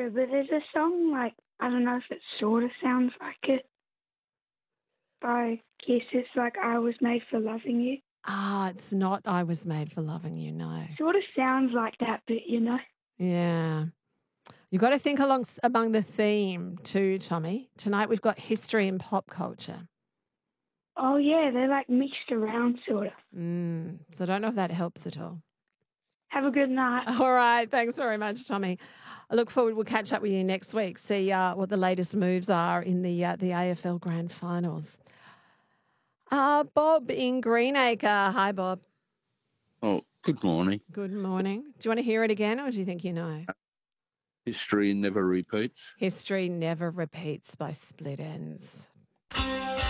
Sorta, but there's a song, like, I don't know if it sorta sounds like it, by Kiss. It's like I Was Made for Loving You. Ah, it's not I Was Made for Loving You, no. Sorta sounds like that, but you know. Yeah. You've got to think among the theme too, Tommy. Tonight we've got history and pop culture. Oh, yeah, they're like mixed around, sorta. So I don't know if that helps at all. Have a good night. All right. Thanks very much, Tommy. I look forward. We'll catch up with you next week. See what the latest moves are in the AFL Grand Finals. Bob in Greenacre. Hi, Bob. Oh, good morning. Good morning. Do you want to hear it again, or do you think you know? History never repeats. History Never Repeats by Split Ends.